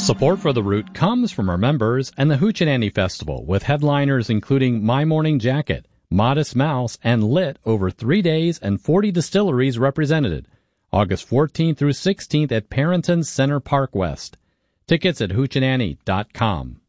Support for The Root comes from our members and the Hoochie Festival, with headliners including My Morning Jacket, Modest Mouse, and Lit over 3 days and 40 distilleries represented. August 14th through 16th at Parrington Center Park West. Tickets at hoochieannie.com.